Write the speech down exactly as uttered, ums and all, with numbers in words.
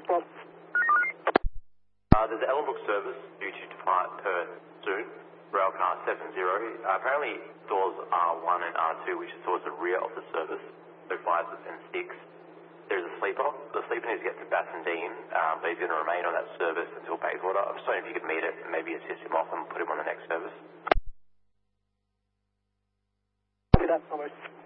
response. Uh, there's an Ellenbrook service due to depart Perth soon. Railcar seven zero. Uh, apparently doors R one and R two, which is towards the rear of the service, so five and six. There's a sleeper. The sleeper needs to get to Bassendean, um, but he's going to remain on that service until Bayswater. I'm just wondering if you could meet it and maybe assist him off and put him on the next service. Copy that, no worries.